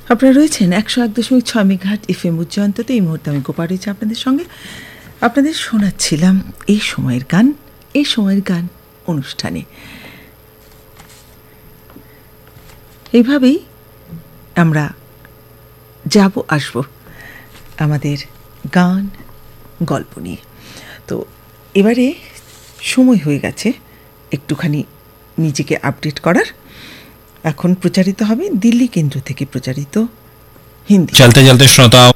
আপনারা রয়েছেন 101.6 megahertz FM উচ্চান্ততে। এই মুহূর্তে আমি গোপা রয়েছে আপনাদের সঙ্গে। আপনাদের শোনাচ্ছিলাম এই সময়ের গান অনুষ্ঠানে। এইভাবেই আমরা আসবো আমাদের গান গল্প নিয়ে। তো এবারে সময় হয়ে গেছে একটুখানি নিজেকে আপডেট করার। এখন প্রচারিত হবে দিল্লি কেন্দ্র থেকে প্রচারিত হিন্দি। चलते चलते श्रोताओं